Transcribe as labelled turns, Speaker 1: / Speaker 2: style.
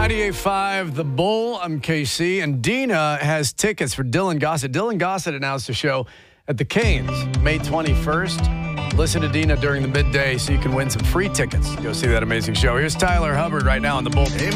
Speaker 1: 98.5 The Bull. I'm KC, and Dina has tickets for Dylan Gossett. Dylan Gossett announced a show at the Canes May 21st. Listen to Dina during the midday so you can win some free tickets. Go see that amazing show. Here's Tyler Hubbard right now on The Bull.